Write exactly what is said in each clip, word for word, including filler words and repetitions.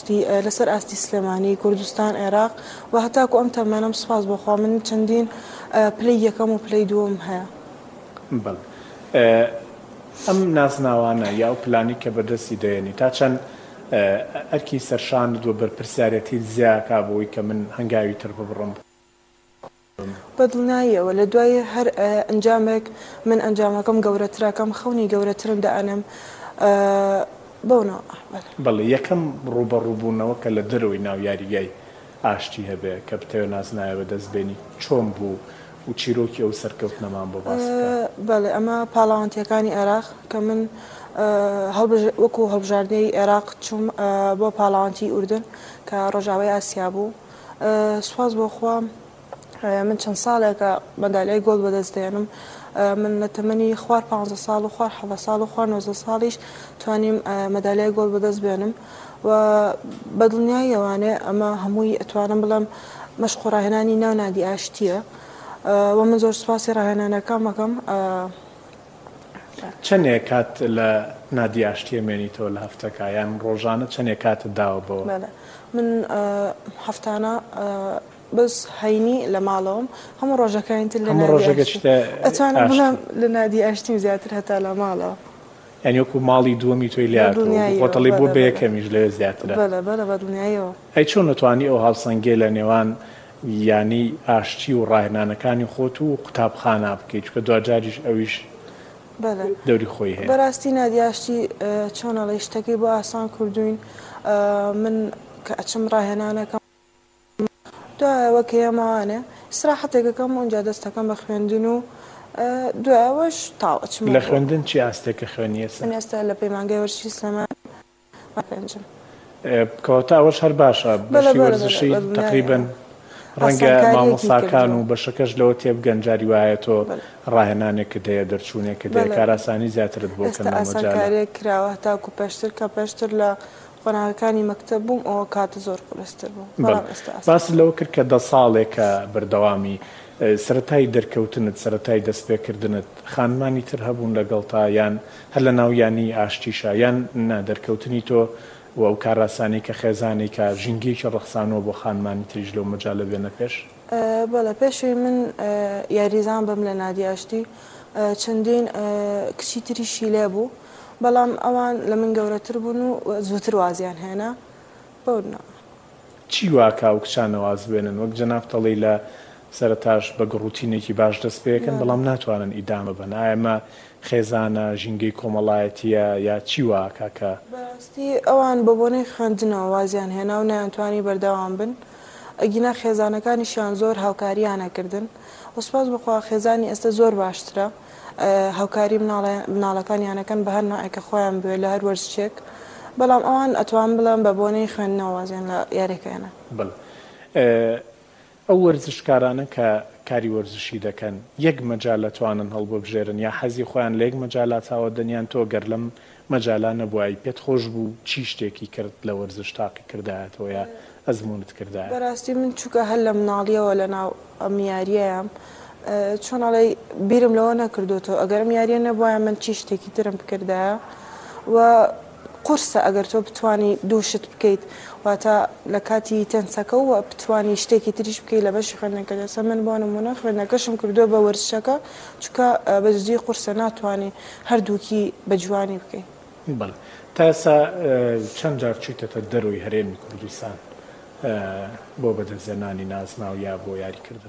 ئاشتی لەسەر ئاستی سلێمانی کوردستان عێراق و هەتاکو ئەم تەمەنەم سپاس بۆخوا من چەندین پلەی یەکەم و پلەی دووەم هەیە. بەڵێ ئەم نازناوانە یا ئەو پلانی کە بەدەستی دەێنی تا چەند ئەرکی سەرشاند و بەرپرسیارەتی زیاکا بۆی کە من هەنگاوی تر ببڕم بەدڵنیاییەوە لە دوای هەر ئەنجامێک من ئەنجامەکەم گەورەترەکەم خەونی گەورەترم دەئەنم بەونەوە. بەڵێ یەکەم ڕوبەڕووبوونەوە کە لە دەرەوەی ناو یاریگای ئاشتی هەبێ کە بتەوێت نازنایە بەدەستبێنی چۆن بوو و چیرۆکی ئەو سەرکەوتنەمان بۆ باس بکە؟ بەڵێ ئەمە پاڵاوانتیەکانی عێراق کە من وەکو هەڵبژاردنەی عێراق چووم بۆ پاڵاوانتی ئوردن کە ڕۆژاوای ئاسیا بوو. سوپاس بۆخوا من چەند ساڵێکە مەدالیای گۆڵ بەدەستدێنم. من لە تەمەنی خوار پانزە ساڵ و خوار حەڤە ساڵ و خوار نۆزدە ساڵیش توانیم مەدالیای گۆڵ بەدەست بێنم و بەدڵنیاییەوانێ ئەمە هەمووی ئەتوانم بڵێم مەشق و ڕاهێنانی ناو نادی ئاشتیە و من زۆر سوپاسی ڕاهێنانەکەم مەکەم. چەندێک کات لە نادی ئاشتیە مێنیتەوە لە هەفتەکە یان ڕۆژانە چەندێک کاتت داوە بەوە؟ من هەفتانە بەس هەینی لە ماڵەوەم هەموو ڕۆژەکانتر لە ئەتوانم بڵێم لە نادی ئاشتیم زیاتر هەتا لە ماڵەوە. یعنی وەکو ماڵی دووەمی تۆی لاتەوە خۆتەڵی بۆ بە یەکەمیش لەوێ زیاترە. بەڵێ بەڵێ بەدڵنیاییەوە. ئەی چۆن نەتوانی ئەو هەڵسەنگێ لە نێوان یانی ئاشتی و ڕاهێنانەکانی خۆت و قوتابخانە بکەیت چکە دوجاریش ئەویش دەوری خۆی هەیە؟ بەڕاستی نادی ئاشتی چۆنەڵی شتەکەی بۆ ئاسان کردوین. من کە ئەچم ڕاهێنانەکەم دوایەوە کە ئێمەوانێ ئیسراحەتێکەکەم ئەونجا دەستەکەم بە خوێندن و دوایەوەش تاوەچم. لە خوێندن چی ئاستێکە خوێنیە؟ من ئێستا لە پەیمانگای وەرزشی سلێمان پێنجم. کەواتە ئەوەش هەر باشە بەشی وەرزشی تقریبەن ڕەنگە مامۆساکان و بەشەکەش لەوە تێبگەن جاری وایە تۆ ڕاهێنانێکت هەیە دەرچوونێکت هەیە کاراسانی زیاترت بۆ کە ئاسانکاریەک کراوە تاکو پێشتر کە پێشتر لە قۆناغەکانی مەکتەب بووم ئەوە کاتە زۆر قولەستر بوو. باس لەوە کرد کە دە ساڵێکە بەردەوامی سەرەتای دەرکەوتنت سەرەتای دەستپێکردنت خانمانی تر هەبوون لەگەڵتا یان هەر لە ناویانی ئاشتیشە یان نا دەرکەوتنی تۆ و ئەو کاراسانی کە خێزانی کە ژینگەیەکی ڕەخسانەوە بۆ خانمانی تریش لەو مەجالە بێنە پێش؟ بەڵێ پێشوی من یاریزان بم لە نادی ئاشتی چەندین کچی تریشی لێ بوو بەڵام ئەوان لە من گەورەتر بوون و زووتر وازیان هێنا بەورنا. چی واکە و کچانە واز بێنن وەک جەناب دەڵێی لە سەرەتاش بە گڕوتینێکی باش دەست پێکەن بەڵام ناتوانن ئیدامە بن؟ ئەمە خێزانە ژینگەی کۆمەڵایەتیە یا چی واکە کە بەڕاستی ئەوان بە بۆنەی خوێندنەوە وازیان هێنا و نەیانتوانی بەردەوام بن. ئەگینا خێزانەکانیشیان زۆر هاوکاریانەکردن و سوپاس بخوا خێزانی ئێستا زۆر باشترە هاوکاری مناڵەکانیانەکەن بە هەر نوعێکە خۆیان بوێ لە هەر وەرزشێک بەڵام ئەوان ئەتوان بڵێن بە بۆنەی خوێندنەوە وازیان لە یاریەکەیانە. بڵ ئەو وەرزشکارانە کە کاری وەرزشی دەکەن یەک مەجال ئەتوانن هەڵببژێرن یا حەزی خۆیان لە یەک مەجالا چاوە دەنیان تۆ گەر لەم مەجالا نەبووای پێت خۆش بوو چی شتێکی کرد لە وەرزش تاقی کردایەتەوە یا ئەزمونت کردایە؟ بەڕاستی من چووکە هەر لە مناڵیەوە لە ناو ئەم یاریەیەم چۆنەڵی بیرم لەوە نەکردوتەوە ئەگەرم یاریە نەبووایە من چی شتێکی ترم بکردایە و قورسە ئەگەر تۆ بتانی دووشت بکەیت واتە لە کاتی تەنسەکە و بتانی شتێکی تریش بکەیت لە بەشی خوێندنەکە دەسە من بۆ نمونە خوێندنەکەشم کردووە بە وەرزشەکە چونکە بەجددی قورسە ناتوانانی هەردووکی بە جوانی بکەیت. بەڵێ تا ئێستا چەند جار چیتەتە دەرەوەی هەرێمی کوردستان بۆ بەدەستهێنانی نازناو یا بۆ یاریکردن؟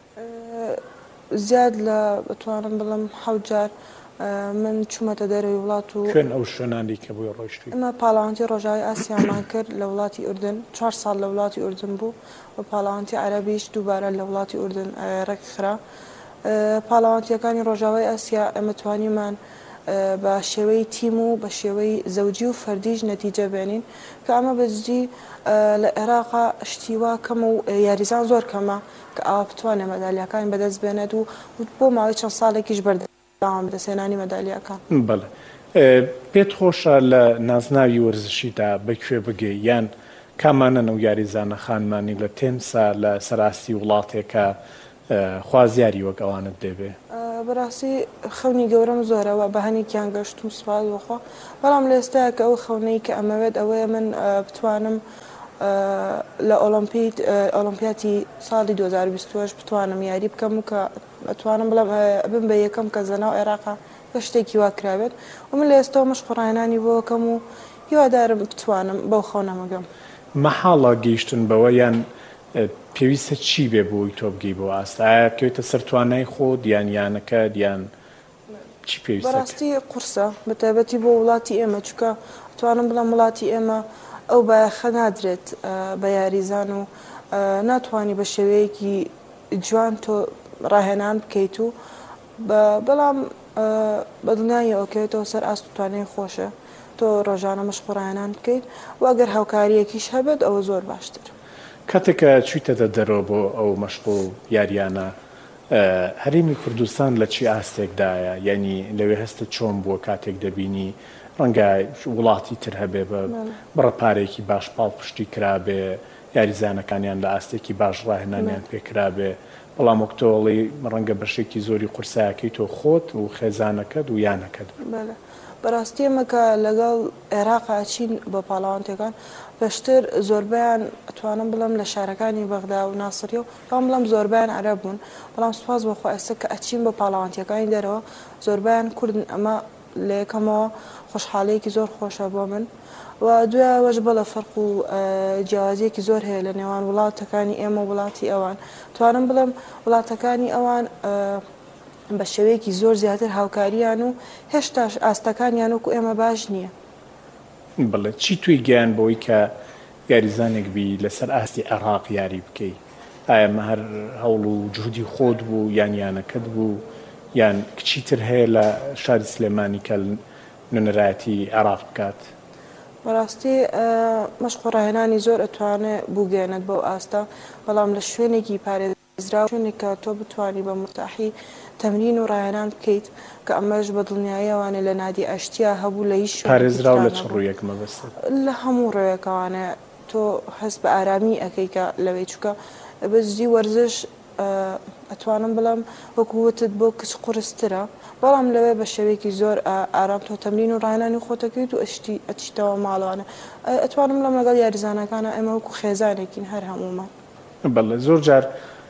زیاد لە بتوانم بڵم حەوت جار من چوومەتە دەرەوەی وڵات و خوێن ئەو شوێنانی کە بۆی ڕۆیشتی؟ ئەمە پاڵاوانتی ڕۆژاوی ئاسیامان کرد لە وڵاتی ئوردن چوار ساڵ لە وڵاتی ئوردن بوو و پاڵاوانتی عەرەبیش دووبارە لە وڵاتی ئوردن ڕێکخرا. پاڵاوانتیەکانی ڕۆژاوی ئاسیا ئەمە توانیمان بە شێوەی تیم و بە شێوەی زەوجی و فەردیش نەتیجە بێنین کە ئەمە بەجددی لە عێراقا شتیوا کەم و یاریزان زۆر کەمە کە ئاوا بتوانێت مەدالیەکان بەدەست بێنێت و بۆ ماوەی چەند ساڵێکیش بەردەوام بەدەستهێنانی مەدالیەکان. بەڵێ پێت خۆشە لە نازناوی وەرزشیدا بەکوێ بگەی یان کامانە و یاریزانە خانمانی لە تێنسا لە سەراستی وڵاتێکە خوازیاری وەک ئەوانت دەبێ؟ بەڕاستی خەونی گەورەم زۆرەوە بە هەنێکیان گەشتم سوپاس بۆخوا بەڵام لە ئێستاە کە ئەو خەونەی کە ئەمەوێت ئەوەیە من بتوانم لە ئۆلۆمپیاتی ساڵی دوو هەزار و بیست و هەشت بتوانم یاری بکەم و کە ئەتوانم بڵم بم بە یەکەم کە زەناو عێراقا بە شتێکی وا کراوێت و من لە ئێستەوە مەشقڕاهێنانی بۆ یەکەم و هیوادارم بتوانم بەو خەونەمەگەم. مەحاڵە گەیشتن بەوە یان پێویستە چی بێ بۆی تۆ بگەی بۆ ئاستا ئایا بکەوێتە سەر توانای خۆت دیان یانەکە دیان چی پێویستە؟ بەڕاستی قورسە بەتایبەتی بۆ وڵاتی ئێمە چکە توانم بڵم وڵاتی ئێمە ئەو بایەخە نادرێت بە یاریزان و ناتوانانی بە شێوەیەکی جوان تۆ ڕاهێنان بکەیت و بەڵام بە دڵنیایی ئەوکەوێتەوە سەر ئاست و توانای خۆشە تۆ ڕۆژانە مەشقڕاهێنان بکەیت و ئەگەر هاوکاریەکیش هەبێت ئەوە زۆر باشتر. کاتێکە چوویتەدە دەرەوە بۆ ئەو مەشق و یاریانە هەرێمی کوردستان لە چی ئاستێکدایە یعنی لەوێ هەستە چۆن بووە کاتێک دەبینی ڕەنگە وڵاتی تر هەبێ بە بڕەپارێکی باش پاڵپشتی کرابێ یاریزانەکانیان لە ئاستێکی باش ڕاهێنانیان پێکرابێ بەڵام وەکتۆڵی ڕەنگە بەشێکی زۆری قورسایەکەی تۆ خۆت و خێزانەکەت و یانەکەت بەڕاستی ئەمەکە لەگەڵ عێراقا ئەچین بە پاڵاوانتەکان بەشتر زۆربیان ئەتوانم بڵم لە شارەکانی بەغدا و ناسریە و تام بڵم زۆربیان عەرەب بوون بەڵام سوپاس بەخوا ئێستا کە ئەچین بە پاڵاوانتیەکانی دەرەوە زۆربیان کوردن ئەمە لە یەکەمەوە خۆشحاڵەیەکی زۆر خۆشە بۆ من و دوایەوەش بەڵە فەرق و جیاوازیەکی زۆر هەیە لە نێوان وڵاتەکانی ئێمە وڵاتی ئەوان توانم بڵم وڵاتەکانی ئەوان بە شێوەیەکی زۆر زیاتر هاوکاریان و هێشتاش ئاستەکانیان وەکو ئێمە باش نییە. بڵێ چی توی گیان بۆی کە یاریزانێک بی لەسەر ئاستی عێراق یاری بکەی ئایا مە هەر هەوڵ و جوودی خۆت بوو یان یانەکەت بوو یان کچیتر هەیە لە شاری سلێمانی کە نوێنەرایەتی عێراق بکات؟ بەڕاستی مەشقڕاهێنانی زۆر ئەتوانێت بووگەێنێت بەو ئاستا بەڵام لە شوێنێکی پارێزرا شوێنێک کە تۆ بتوانی بە مرتاحی تەمرین و ڕاهێنان بکەیت کە ئەمەش بە دڵنیاییەوانێ لە نادی ئەشتیا هەبوو لە هیچ پارێزراو لە چ ڕوویەک مەبەستە لە هەموو ڕێیەکەوانە تۆ هەست بە ئارامی ئەەکەی کە لەوەی چووکە بەزدی وەرزش ئەتوانم بڵم وەکووتت بۆ کچ قورسترە بەڵام لەوێ بە شێوەیەکی زۆر ئارام تۆ تەمرین و ڕاهێنانی خۆتەکەیت و ئەشتی ئەچیتەوە ماڵوانە ئەتوانم لەم لەگەڵ یاریزانەکانە ئێمە وەکو خێزانێکین هەر هەمومان. بەڵێ زۆر جار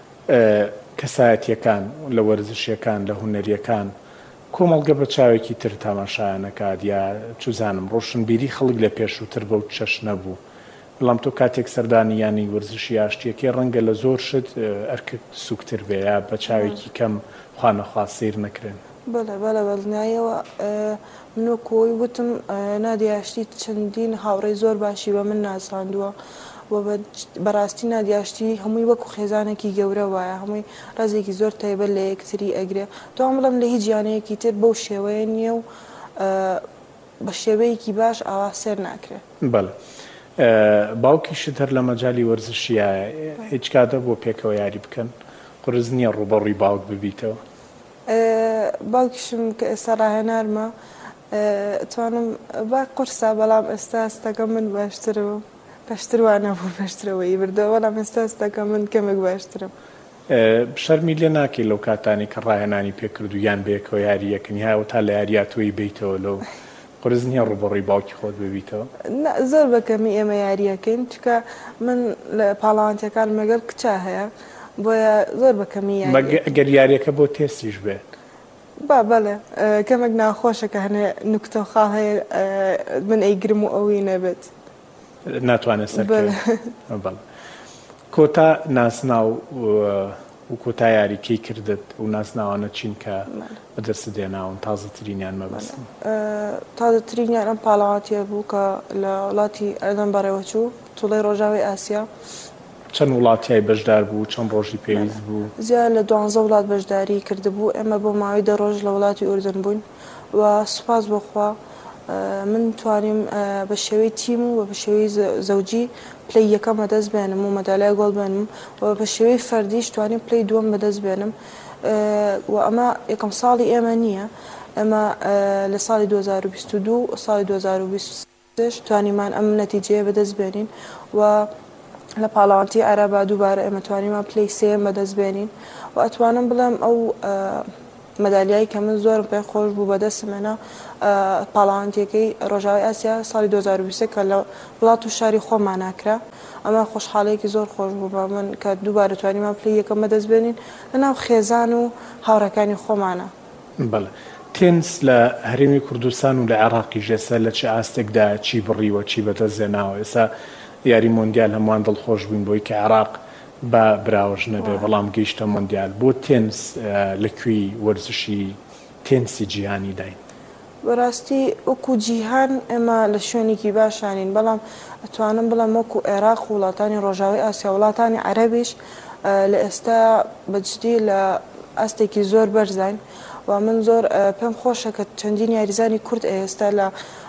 کەسایەتیەکان لە وەرزشیەکان لە هونەریەکان کۆمەڵگە بە چاوێکی تر تاماشایانەکات یا چوزانم ڕۆشنبیری خەڵک لە پێشووتر بەو چەش نەبوو بەڵام تۆ کاتێک سەردانی یانی وەرزشی ئاشتیەکەی ڕەنگە لە زۆر شت ئەرکت سوکتر بێ یا بە چاوێکی کەم خوانەخوا سیر نەکرێن. بەڵێ بەڵێ بەڵنایەوە منۆ کۆی وتم نادیاشتی چەندین هاوڕێی زۆر باشی بە من ناساندووە و بەڕاستی نادیاشتی هەمووی وەکو خێزانێکی گەورە وایە هەمووی ڕازێکی زۆر تایبەت لە یەکتری ئەگرێ تۆم بڵم لە هیچ جیانەیەکی تر بەو شێوەیە نییە و بە شێوەیەکی باش ئاوا سێر ناکرێت. بەڵێ باوکیشت هەر لە مەجای وەرزشیە هیچ کاتە بۆ پێکەوە یاری بکەن قرس نییە ڕوبەڕووی باوک ببیتەوە؟ باوکیشم کە ئێستا ڕاهێنارمە توانم با قورسا بەڵام ئێستا ئەستەکە من باشترەوە باشتر وانە بوو باشترەوەی بردەوە بەڵام ئێستا ئەستەکە من کەمێک باشترم. شەرمی لێ ناکەی لەو کاتانی کە ڕاهێنانی پێکرد و یان بەیەکەوە یاریەکەنی هاو تا لە یاریاتۆی بیتەوە لەو قرس نییە ڕوبەڕووی باوکی خۆت ببیتەوە؟ زۆر بەکەمی ئێمە یاریەکەین چکە من لە پاڵاوانتیەکان مەگەر کچا هەیە بۆیە زۆر بەکەمی ئەگەر یاریەکە بۆ تێستیش بێت با بەڵێ کەمێک ناخۆشەکە هەنێ نوکتە و خاڵ هەیە من ئەیگرم و ئەوی نەبێت ناتوانێت سەر بەڵێ کۆتا ناسناو و کۆتا یاریکەی کردت و ناسناوانە چین کە بەدەست دێناون تازەترینیان مەبەستن؟ تازەترینیان ئەم پاڵاواتیە بوو کە لە وڵاتی ئەردەم بەڕێوەچوو توڵەی ڕۆژاوی ئاسیا. چەند وڵاتیای بەشدار بوو چەند ڕۆژی پێویست بوو؟ زیاد لە دوانزە وڵات بەشداری کردبوو ئێمە بۆ ماوەی دە ڕۆژ لە وڵاتی ئوردن بووین و سوپاس بۆخوا من توانیم بە شێوەی تیم و بە شێوەی زەوجی پلەی یەکەم بەدەست بێنم و مەدالای گۆڵ بێنم و بە شێوەی فەردیش توانیم پلەی دووەم بەدەست بێنم و ئەمە یەکەم ساڵی ئێمە نییە ئەمە لە ساڵی دوو هەزار و بیست و دوو ساڵی دوو هەزار و بیست و سێ توانیمان ئەم نەتیجەیە بەدەست بێنین و لە پاڵاوانتی عەرەبا دووبارە ئێمە توانیمان پلەی سێم بەدەست بێنین و ئەتوانم بڵێم ئەو مەدالیایی کە من زۆرم پێ خۆش بوو بەدەستمێنا پاڵاوانتیەکەی ڕۆژاوای ئاسیا ساڵی دوو هەزار و بیست کە لە وڵات و شاری خۆمان ناکرا ئەمە خۆشحاڵەیەکی زۆر خۆش بوو بە من کە دووبارە توانیمان پلەی یەکەم بەدەست بێنین لەناو خێزان و هاوڕەکانی خۆمانە. بەڵێ تێنس لە هەرێمی کوردستان و لە عێراقی ژێسە لە چه ئاستێکدا چی بڕیوە چی بەدەستێناوە ئێستا یاری مۆندیال هەمووان دڵخۆش بووین بۆی کە عێراق بە براوەژ نەبێ بەڵام گەیشتە مۆندیال بۆ تێنس لەکوێی وەرزشی تێنسی جیهانی داین. بەڕاستی وەکو جیهان ئێمە لە شوێنێکی باشانین بەڵام ئەتوانم بڵم وەکو عێراق و وڵاتانی ڕۆژاوی ئاسیا وڵاتانی عەرەبیش لە ئێستا بەجددی لە ئەستێکی زۆر بەرزین و من زۆر پێم خۆشە کە چەندین یاریزانی کورد ئێستا لە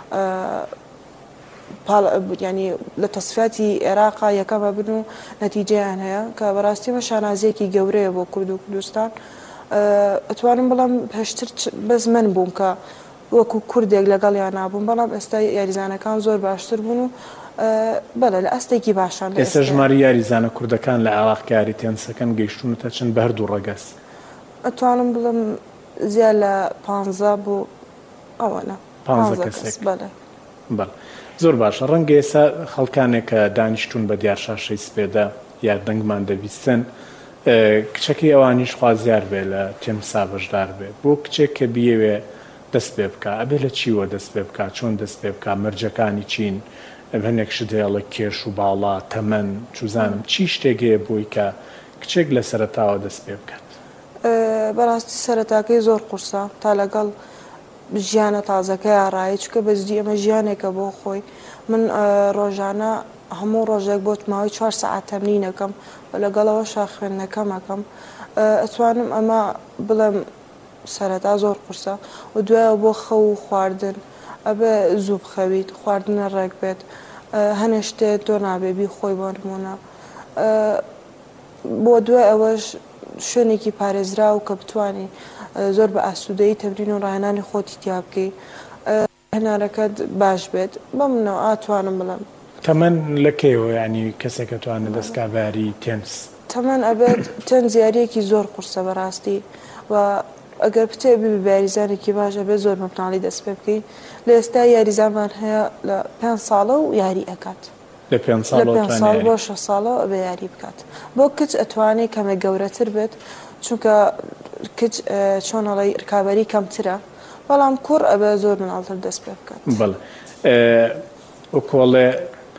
ینی لە تەسفیاتی عێراقا یەکەمە بن و نەتیجەیان هەیە کە بەڕاستی مە شانازیەکی گەورەیە بۆ کورد و کوردستان. ئەتوانم بڵم پێشتر بەس من بووم کە وەکو کوردێک لەگەڵیان نابووم بەڵام ئێستا یاریزانەکان زۆر باشتر بوون و بەڵێ لە ئەستێکی باشان ئێستا ژماری یاریزانە کوردەکان لە عێراق یاری تێنسەکەن گەیشتونەتە چەند بە هەردوو ڕەگەس؟ ئەتوانم بڵم زیاد لە پانزە بۆ ئەوەنە پانزە کەسێک. بەڵێ بەڵ زۆر باشە ڕەنگە ئێستا خەڵکانێک کە دانیشتون بە دیار شاشەی سپێدا یا دەنگمان دەبیستن کچەکەی ئەوانیش خوازیار بێ لە تێمسا بەشدار بێ بۆ کچێک کە بیەوێ دەست پێ بکە ئەبێ لە چیوە دەست پێ بکە چۆن دەست پێ بکە مەرجەکانی چین هەنێک شت هەیە کێش و باڵا تەمەن چوزانم چی شتێکەیە بۆی کە کچێک لە سەرەتاوە دەست پێ بکات؟ بەڕاستی سەرەتاکەی زۆر قورسە تا لەگەڵ ژیانە تازەکەی ئاڕایی چکە بەجددی ئەمە ژیانێکە بۆ خۆی من ڕۆژانە هەموو ڕۆژێک بۆ ماوەی چوار سەعات تەمرینەکەم و لەگەڵەوە شاخوێندنەکەمەکەم ئەتوانم ئەمە بڵێم سەرەتا زۆر قورسە و دوایە بۆ خەو و خواردن ئەبێ زوو بخەویت خواردنە ڕێک بێت هەنێ شتێت تۆ نابێبی خۆی بۆ نمونە بۆ دوای ئەوەش شوێنێکی پارێزرا و کە بتوانانی زۆر بە ئاسوودەی تەمرین و ڕاهێنانی خۆتی تیا بکەی هەنارەکەت باش بێت بە منەوە ئاتوانم بڵم. تەمەن لەکەیەوە ینی کەسێکە توانە دەستکاباری تێنس؟ تەمەن ئەبێت چەند زیارەیەکی زۆر قورسە بەڕاستی و ئەگەر بچێ یاریزانێکی باش ئەبێت زۆر مەبناڵی دەست پێ بکەین لە ئێستا یاریزانمان هەیە لە پێنج ساڵە و یاری ئەکات لە پێنج ساڵ بۆ شەش ساڵە ئەبێ یاری بکات بۆ کچ ئەتوانێت کەمە گەورەتر بێت چونکە کچ چۆنەڵی ڕکابەری کەمترە بەڵام کوڕ ئەبێ زۆر مناڵتر دەست پێ بکات. بەڵێ وەکۆڵێ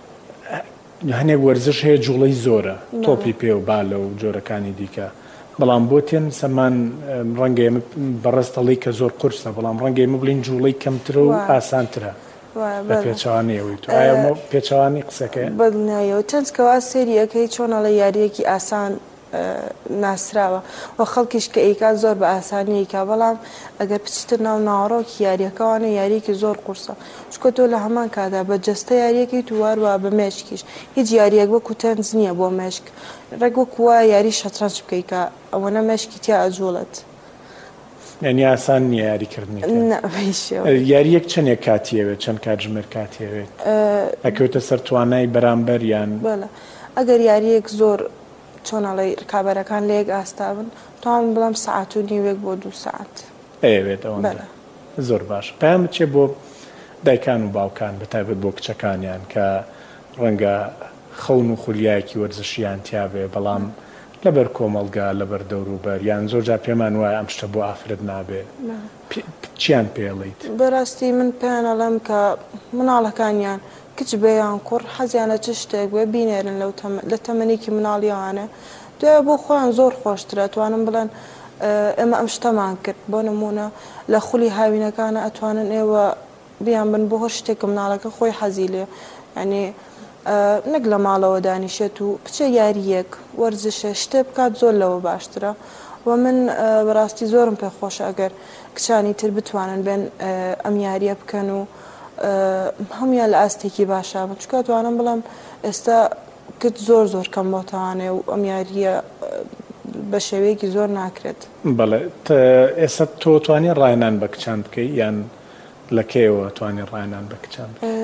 هەنێک وەرزش هەیە جوڵەی زۆرە تۆپی پێ و بالە و جۆرەکانی دیکە بەڵام بۆ تێن سەمان ڕەنگە ئێمە بەڕێستەڵی کە زۆر قورسە بەڵام ڕەنگە ئێمە بڵین جوڵەی کەمترە و ئاسانترە بە پێچوانەیەوەی تو ئایا پێچوانی قسەکەی بەدنایەوە چەندکەوا سێریەکەی چۆنەڵە یاریەکی ئاسان ناسراوە و خەڵکیش کە ئەیکات زۆر بە ئاسانیەکە بەڵام ئەگەر بچیتر ناو ناوەڕۆکی یاریەکەوانە یاریەکی زۆر قورسە چکە تۆ لە هەمان کادا بە جەستە یاریەکەی توواروە بە مێشکیش هیچ یاریەک وەکو تەنز نییە بۆ مێشک ڕێک وەکووە یاری شەترەنج بکەیکە ئەوەنە مێشکی تیا ئەجوڵێت یعنی ئاسان نییە یاریکردنی یاریەک چەندێک کاتیەوێت چەند کاتژمێر کاتیەوێت ئەکەوتە سەر توانای بەرامبەر یان ئەگەر یاریەک زۆر چۆنەڵی ڕکابەرەکان لەیەک ئاستا بن توان بڵم سەعات و نیوێک بۆ دوو سەعات ئەوێت ئەوە زۆر باش پام بچێ بۆ دایکان و باوکان بەتایبەت بۆ کچەکانیان کە ڕەنگە خەون و خولیایەکی وەرزشیان تیاابێ بەڵام لەبەر کۆمەڵگا لەبەر دەوروبەر یان زۆرجار پێمان وایە ئەم شتە بۆ ئافرەت نابێ چیان پێڵیت؟ بەڕاستی من پێیانەڵێم کە مناڵەکانیان کچ بێیان کوڕ حەزیانە چ شتێک بێ بینێرن لە تەمەنێکی مناڵیانە دوێ بۆ خۆیان زۆر خۆشترە توانم بڵێن ئێمە ئەم شتەمان کرد بۆ نمونە لە خولی هاوینەکانە ئەتوانن ئێوە بیان بن بۆ هەر شتێکە مناڵەکە خۆی حەزی لێ ینی نەک لە ماڵەوە دانیشێت و بچە یاریەک وەرزشە شتێ بکات زۆر لەوە باشترە و من بەڕاستی زۆرم پێ خۆشە ئەگەر کچانی تر بتوانن بێن ئەم یاریە بکەن و هەمویان لە ئاستێکی باشە بن چکە توانم بڵم ئێستا کت زۆر زۆر کەم بۆتەوانێ و ئەم یاریە بە شێوەیەکی زۆر ناکرێت. بەڵێ ئێستا تۆ توانی ڕاهێنان بە کچان بکەی یان لەکەیەوە توانی ڕاهێنان بە کچان؟ من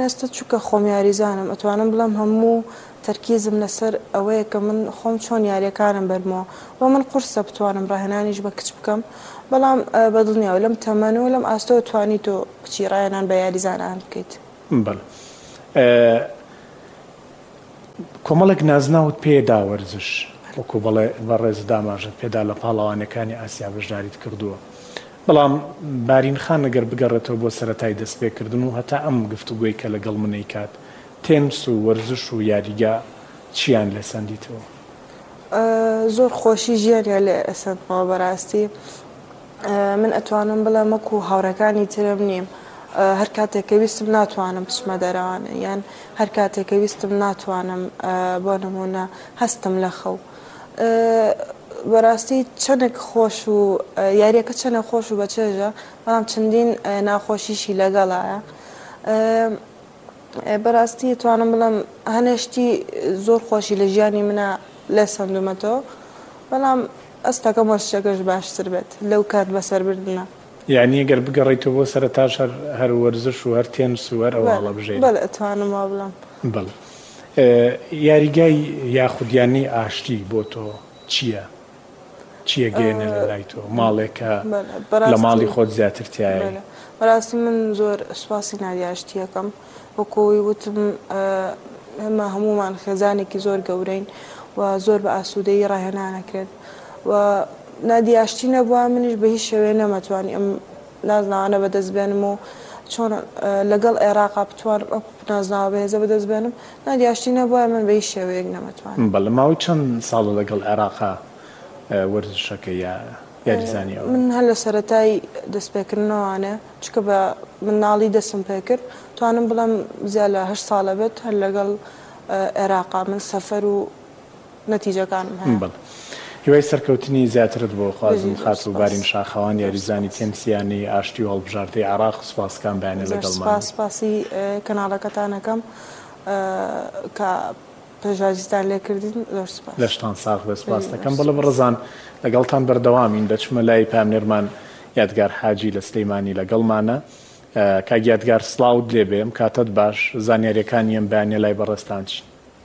ئێستا چووکە خۆم یاریزانم ئەتوانم بڵم هەموو تەرکیزم لەسەر ئەوەیە کە من خۆم چۆن یاریەکانم بەرمەوە و من قورسە بتوانم ڕاهێنانیش بە کچ بکەم بەڵام بەدڵنیاوە لەم تەمەنەوە لەم ئاستەوە توانی تۆ کچی ڕاهێنان بە یاریزانان بکەیت. بەڵێ کۆمەڵێک نازناوت پێدا وەرزش وەکو بەڵێ بەڕێز داماژت پێدا لە پاڵەوانەکانی ئاسیا بەشداریت کردووە بەڵام بارین خان ئەگەر بگەڕێتەوە بۆ سەرەتای دەستپێکردن و هەتا ئەم گفتوگۆی کە لەگەڵ منەی کات تێنس و وەرزش و یاریگا چیان لەسەندیتەوە؟ زۆر خۆشی ژیانیان لێ ئەسەندمەوە بەڕاستی من ئەتوانم بڵێم وەکو هاوڕەکانی ترم نیم هەر کاتێک کە ویستم ناتوانم بچمە دەرەوانە یان هەر کاتێک کە ویستم ناتوانم بۆ نمونە هەستم لە خەو بەڕاستی چەندێک خۆش و یاریەکە چەندە خۆش و بەچێژە بەڵام چەندین ناخۆشیشی لەگەڵایە بەڕاستی توانم بڵم هەنێشتی زۆر خۆشی لە ژیانی منە لێ سەندومەتەوە بەڵام ئەستەکە مۆشتەکەش باشتر بێت لەو کات بەسەربردنە یعنی ئەگەر بگەڕێیتەوە بۆ سەرەتاش هەر وەرزش و هەر تێنس و هەر ئەوواڵە بژێن بەڵێ ئەتوانم وا بڵم بەڵێ یاریگای یاخودیانی ئاشتی بۆ تۆ چییە؟ چییە گەێنە لە لای تۆ ماڵێکە لە ماڵی خۆت زیاتر تایە؟ بەڕاستی من زۆر سوپاسی نادیاشتیەکەم وەکۆی وتم ئێمە هەمومان خێزانێکی زۆر گەورەین و زۆر بە ئاسوودەیی ڕاهێنانەکرێت و نادیاشتی نەبووە منیش بە هیچ شێوەیە نەمەتوانی ئەم نازناوانە بەدەست بێنم و چۆن لەگەڵ عێراقا بتوانم ئەو نازناوە بەهێزە بەدەست بێنم نادیاشتی نەبووە من بە هیچ شێوەیەک نەمەتوانم. بەڵێ ماوەی چەند ساڵە لەگەڵ عێراقا وەرزشەکە یا یاریزانیەوە؟ من هەر لە سەرەتای دەستپێکردنەوەوانە چکە بە مناڵی دەستم پێ کرد توانم بڵم زیاد لە هەشت ساڵە بێت هەر لەگەڵ عێراقا من سەفەر و نەتیجەکانم هەیە. هیوای سەرکەوتنی زیاترت بۆ خوازم خاچ و بارین شاخەوان یاریزانی تێنسیانی ئاشتی و هەڵبژاردەی عێراق سوپاسکان بەیانێ لەگەڵمان. سپاسی کەناڵەکەتانەکەم کە پێشواجیتان لێ کردین زۆر سپاس. لەشتان ساغ بە سپاس دەکەم. بەڵێ بەڕێزان لەگەڵتان بەردەوامین دەچمە لای پامنێرمان یادگار حاجی لە سلەیمانی لەگەڵمانە کاک یادگار سڵاوت لێ بێم کاتت باش زانیاریەکانی ئەم بەیانێ لای بەڕێستان چین.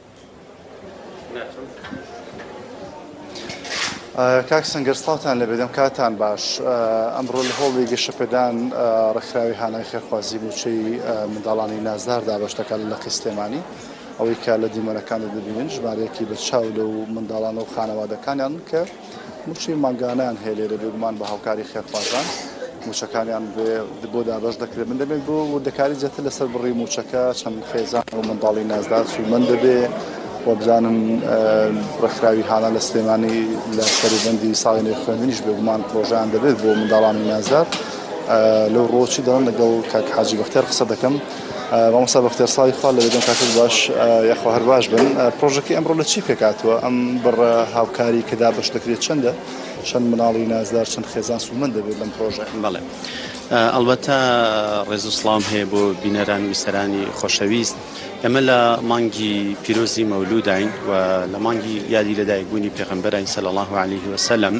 کاک سەنگەر سڵاوتان لێ بێدەم کاتان باش ئەمڕۆ لە هۆڵی گەشەپێدان ڕێکخراوی هانای خێرخوازی موچەی منداڵانی نازدار دابەشتەکە لە لەقی سلێمانی ئەوەی کە لە دیمەنەکانە دەبینن ژمارەیەکی بەرچاو لەو منداڵانە و خانەوادەکانیان کە موچەی ماگانیان هەیە لێرە بێگومان بە هاوکاری خێرخوازان موچەکانیان بۆ دابەش دەکرێت من دەبێت بۆ وردەکاری جێتر لەسەر بڕی موچەکە چەند خێزان و منداڵی نازدار سومەند دەبێ و بزانم ڕێکخراوی هانە لە سلێمانی لە سەربەندی ساڵی نوێی خوێندنیش بێگومان پرۆژەیان دەبێت بۆ منداڵانی نازدار لەو ڕۆچی دەڵێن لەگەڵ کاک حاجی بەختیار قسە دەکەم. مامۆستا بەختیار ساڵی خوا لە بێدەم کاتت باش یاخوا هەر باش بن پرۆژەکەی ئەمڕۆ لە چی پێکاتوە ئەم بڕە هاوکاری کە دابەش دەکرێت چەندە چەند مناڵی نازدار چەند خێزان سومەند دەبێت لەم پرۆژە؟ بەڵێ ئەلبەتە ڕێز و سڵام هەیە بۆ بینەران ویسەرانی خۆشەویست ئەمە لە مانگی پیرۆزی مەولودین و لە مانگی یادی لەدایکبوونی پێغەمبەرین صلی الله علیه وسلم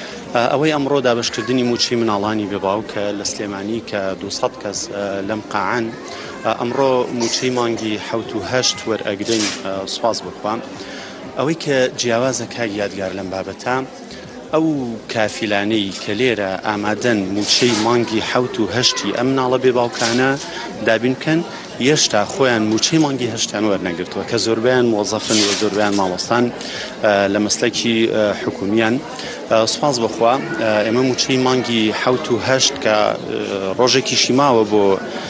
ئەوەی ئەمڕۆ دابەشکردنی موچەی مناڵانی بێباوکە لە سلێمانی کە دووسەد کەس لەم قاعان ئەمڕۆ موچەی مانگی حەوت و هەشت وەرئەگرین سوپاس بخوام ئەوەی کە جیاوازە کاک یادگار لەم بابەتە ئەو کافیلانەی کە لێرە ئامادەن موچەی مانگی حەوت و هەشتی ئەم مناڵە بێباوکانە دابین بکەن هێشتا خۆیان موچەی مانگی هەشتیان وەرنەگرتووە کە زۆربیان مۆزەفن و زۆربیان ماڵۆستان لە مەسلەکی حکومیان سوپاس بخوا ئێمە موچەی مانگی حەوت و هەشت کە ڕۆژێکیشی ماوە بۆ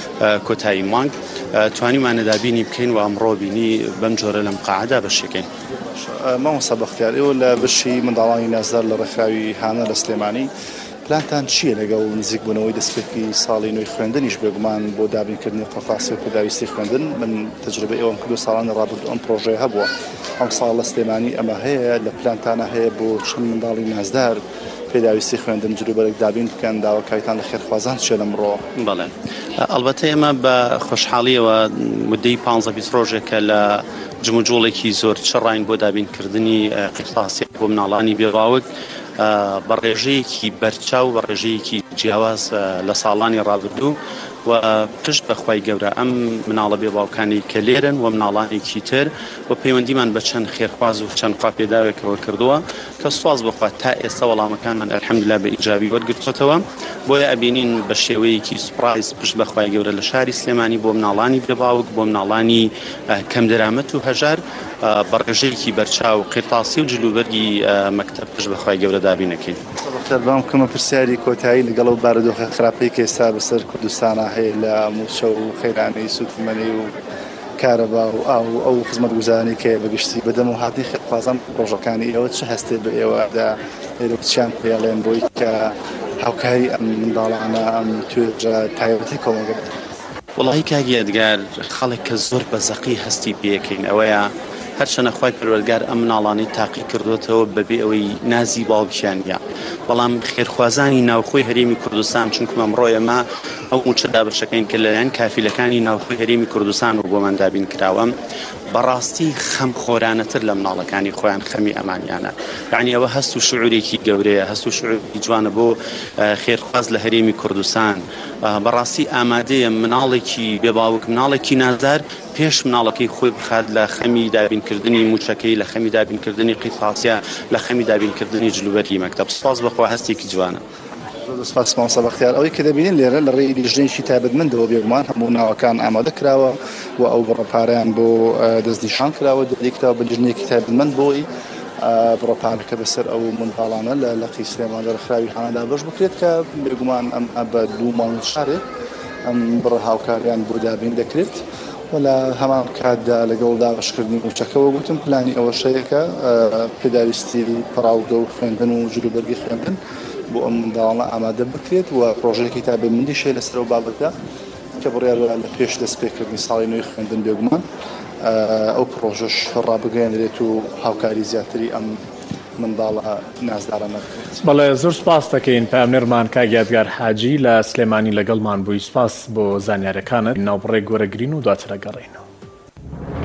کۆتایی مانگ توانیمانە دابینی بکەین و ئەمڕۆ بینی بەم جۆرە لەم قاعدا بەشەکەین. مامۆستا بەختیار ئێوە لە بەشی منداڵانی نازدار لە ڕێکخراوی هانە لە سلێمانی پلانتان چییە لەگەڵ نزیک بوونەوەی دەستپێکی ساڵی نوێی خوێندنیش بێگومان بۆ دابینکردنی قەفاسی و پێداویستی خوێندن من تەجربە ئێوەم کردو ساڵانی ڕابردوو ئەم پرۆژەیە هەبووە ئەم ساڵ لە سلێمانی ئەمە هەیە لە پلانتانە هەیە بۆ چەند منداڵی نازدار پێداویستی خوێندن جلوبەرێک دابین بکەن داواکاریتان لە خێرخوازان چێ لەمڕۆ؟ بەڵێ ئەلبەتە ئێمە بە خۆشحاڵیەوە مدەی پانزە بیست ڕۆژێکە لە جموجوڵێکی زۆر چڕین بۆ دابینکردنی قیرتاسی بۆ مناڵانی بێباوک بە ڕێژەیەکی بەرچاو بە ڕێژەیەکی جیاواز لە ساڵانی ڕابردوو و پشت بەخوای گەورە ئەم مناڵە بێ باوکانی کە لێرن و مناڵانێکی تر و پەیوەندیمان بە چەند خێرخواز و چەند خواپێداوێکەوە کردووە کە سوپاس بخوا تا ئێستا وەڵامەکانمان ئەلحەمدوللا بە ئیجابی وەرگرتوتەوە بۆیە ئەبینین بە شێوەیەکی سوپرایز پشت بەخوای گەورە لە شاری سلێمانی بۆ مناڵانی بێباوک بۆ مناڵانی کەم دەرامەت و هەژار بەڕێژەیەکی بەرچاو قرتاسی و جلوبەرگی مەکتەب پشت بەخوای گەورە دابینەکەین. بەم کەمە پرسیاری کۆتایی لەگەڵ و بارودۆخە خراپەی کە ئێستا بەسەر کوردستانە هەیە لە موچە و خێرانەی سوتمەنی و کارەبا و ئاو ئەو خزمەتگوزارانی کە بەگشتی بەدەم و هاتی خێرخوازان ڕۆژەکانی ئێوە چه هەستێ بە ئێوەدا ئێرۆچیان پێڵێن بۆی کە هاوکاری ئەم منداڵانە ئەم توێژە تایبەتی کۆمەگەر. وڵی کاگی ئەدگار خەڵک کە زۆر بەزەقی هەستی پێەکەین ئەوەیە هەرچەنە خوای پەروەردگار ئەم مناڵانەی تاقی کردوتەوە بەبێ ئەوەی نازی باوکیانیا بەڵام خێرخوازانی ناوخۆی هەرێمی کوردستان چونکە ئەمڕۆ ئێمە ئەو موچە دابەشەکەین کە لەلایەن کافیلەکانی ناوخۆی هەرێمی کوردستان و بۆمان دابین کراوە بەڕاستی خەم خۆرانەتر لە مناڵەکانی خۆیان خەمی ئەمانیانە یعنی ئەوە هەست و شعورێکی گەورەیە هەست و شعوری جوانە بۆ خێرخواز لە هەرێمی کوردستان بەڕاستی ئامادەیە مناڵێکی بێباوک مناڵێکی نازدار پێش مناڵەکەی خۆی بخات لە خەمی دابینکردنی موچەکەی لە خەمی دابینکردنی قیتاسیە لە خەمی دابینکردنی جلوبەری مەکتەب سپاس بەخوا هەستێکی جوانە. سپاس مامۆستا بەختیار ئەوەی کە دەبینین لێرە لە ڕێی لیژنێکی تایبەتمەندەوە بێگومان هەموو ناوەکان ئامادە کراوە و ئەو بڕەپارەیان بۆ دەستنیشان کراوە دەریکراوە بە لیژنێکی تایبەتمەند بۆی بڕەپارەکە بەسەر ئەو منداڵانە لە لەقی سلێمان لە ڕێکخراوی هانادا بەش بکرێت کە بێگومان ئەم بە دوو ماڵ شارێک ئەم بڕە هاوکاریان بۆ دابین دەکرێت و لە هەمان کاتدا لەگەڵ دابشکردنی موچەکەەوە گوتم پلانی ئەوە شەیەکە پێداویستی پڕاودە و خوێندن و جلوبەرگی خوێندن بۆ ئەم منداڵانە ئامادە بکرێت و پرۆژەیەکی تایبەتمەندی شێ لەسەر ئەو بابەتە کە بڕیار لە پێش دەستپێکردنی ساڵی نوێی خوێندن بێگومان ئەو پرۆژەش ڕابگەێنرێت و هاوکاری زیاتری ئەم منداڵە نازدارانە بکرێت. بەڵێ زۆر سپاس دەکەین پامنێرمان کاگی ئەدگار حاجی لە سلێمانی لەگەڵمان بووی سپاس بۆ زانیاریەکانت ناوبڕێک گۆرەگرین و دواتر ئەگەڕێین.